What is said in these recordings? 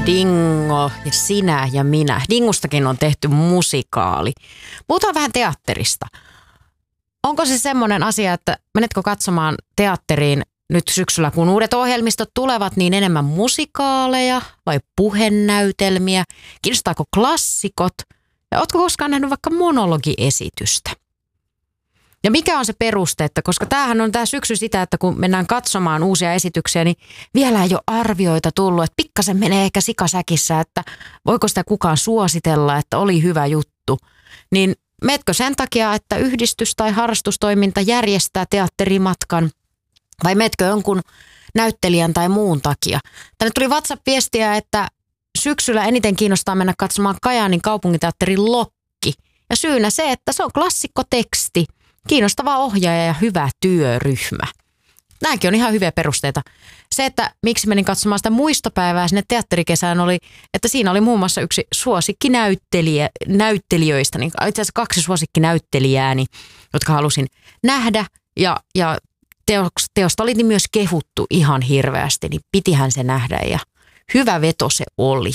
Dingo ja Sinä ja minä. Dingustakin on tehty musikaali. Puhutaan vähän teatterista. Onko se semmoinen asia, että menetkö katsomaan teatteriin nyt syksyllä, kun uudet ohjelmistot tulevat, niin enemmän musikaaleja vai puhenäytelmiä? Kiinnostaako klassikot? Ja ootko koskaan nähnyt vaikka monologiesitystä? Ja mikä on se peruste, että koska tämähän on tämä syksy sitä, että kun mennään katsomaan uusia esityksiä, niin vielä ei ole arvioita tullut, että pikkasen menee ehkä sikasäkissä, että voiko sitä kukaan suositella, että oli hyvä juttu. Niin meetkö sen takia, että yhdistys tai harrastustoiminta järjestää teatterimatkan vai meetkö jonkun näyttelijän tai muun takia? Tänne tuli WhatsApp-viestiä, että syksyllä eniten kiinnostaa mennä katsomaan Kajaanin kaupunginteatterin Lokki. Ja syynä se, että se on klassikkoteksti. Kiinnostava ohjaaja ja hyvä työryhmä. Nämäkin on ihan hyviä perusteita. Se, että miksi menin katsomaan sitä muistopäivää sinne teatterikesään oli, että siinä oli muun muassa yksi suosikkinäyttelijöistä, niin itse asiassa 2 suosikkinäyttelijääni, jotka halusin nähdä. Ja teosta oli myös kehuttu ihan hirveästi, niin pitihän se nähdä ja hyvä veto se oli.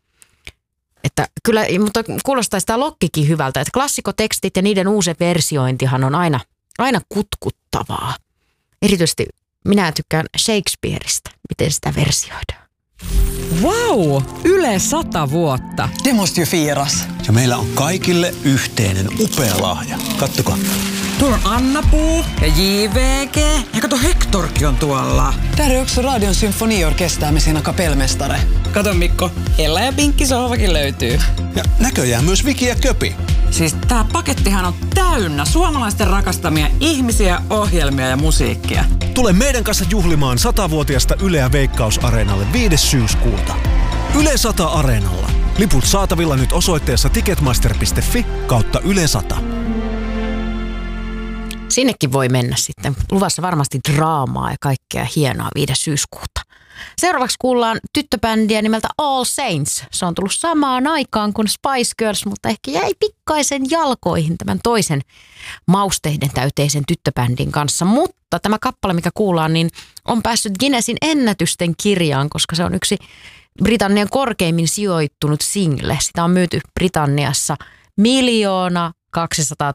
Että kyllä, mutta kuulostaa sitä Lokkikin hyvältä, että klassikotekstit ja niiden uusi versiointihan on aina kutkuttavaa. Erityisesti minä tykkään Shakespeareista, miten sitä versioidaan. Wow! Yle 100 vuotta. Det måste ju firas. Ja meillä on kaikille yhteinen upea lahja. Kattokaa. Tuolla on Anna-Puu ja JVG. Ja kato, Hectorkin on tuolla. Där är också Radion symfoniorkester med sina kapellmästare. Kato Mikko, Ella ja Pinkki sohvakin löytyy. Ja näköjään myös Viki ja Köpi. Siis tää pakettihan on täynnä suomalaisten rakastamia ihmisiä, ohjelmia ja musiikkia. Tule meidän kanssa juhlimaan 100-vuotiaasta Yleä Veikkaus-areenalle 5. syyskuuta. Yle 100 Areenalla. Liput saatavilla nyt osoitteessa ticketmaster.fi/Yle 100. Sinnekin voi mennä sitten. Luvassa varmasti draamaa ja kaikkea hienoa 5. syyskuuta. Seuraavaksi kuullaan tyttöbändiä nimeltä All Saints. Se on tullut samaan aikaan kuin Spice Girls, mutta ehkä jäi pikkaisen jalkoihin tämän toisen mausteiden täyteisen tyttöbändin kanssa. Mutta tämä kappale, mikä kuullaan, niin on päässyt Guinnessin ennätysten kirjaan, koska se on yksi Britannian korkeimmin sijoittunut single. Sitä on myyty Britanniassa 1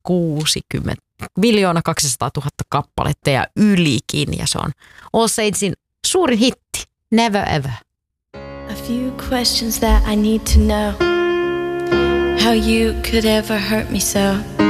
200 000 kappaletta ja ylikin. Ja se on All Saintsin suurin hitti, Never Ever. A few questions that I need to know. How you could ever hurt me so.